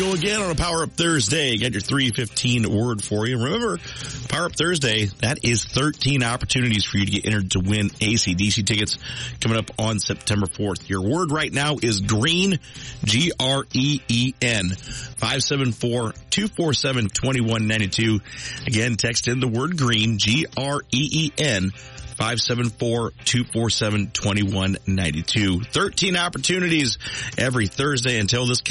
go again on a Power Up Thursday. Got your 3:15 word for you. Remember, Power Up Thursday, that is 13 opportunities for you to get entered to win AC/DC tickets coming up on September 4th. Your word right now is green, Green, 574-247-2192. Again, text in the word green, Green, 574-247-2192. 13 opportunities every Thursday until this